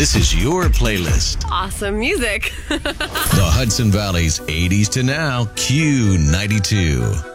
This is your playlist. Awesome music. The Hudson Valley's 80s to now Q92.